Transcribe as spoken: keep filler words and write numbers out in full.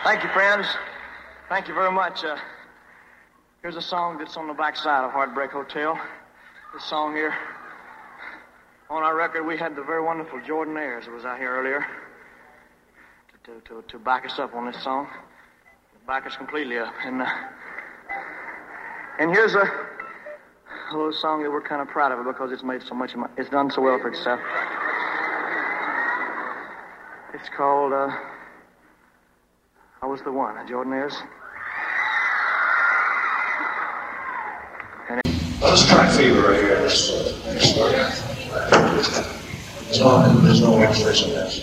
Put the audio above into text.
Thank you, friends. Thank you very much. Uh, here's a song that's on the backside of Heartbreak Hotel. This song here, on our record, we had the very wonderful Jordanaires that was out here earlier to, to, to, to back us up on this song. Back us completely up. And, uh, and here's a, a little song that we're kind of proud of it because it's made so much, it's done so well for itself. It's called, uh, I Was the One, the Jordanaires. Let's try Fever right here. This one. There's no, there's no extras in this.